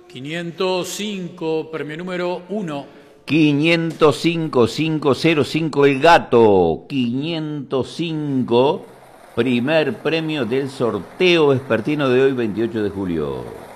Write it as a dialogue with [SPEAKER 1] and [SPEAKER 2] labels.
[SPEAKER 1] 505, premio número 1.
[SPEAKER 2] 505, 505, el gato. 505, primer premio del sorteo vespertino de hoy, 28 de julio.